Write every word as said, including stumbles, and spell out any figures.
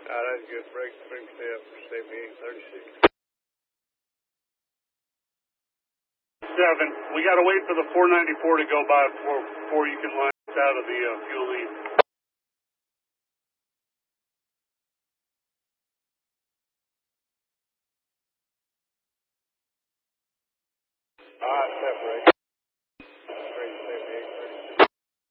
Ah, that's good. Break, break step, seventy-eight thirty-six. Seven. We got to wait for the four ninety-four to go by before, before you can line us out of the uh, fuel lead. All right, separate.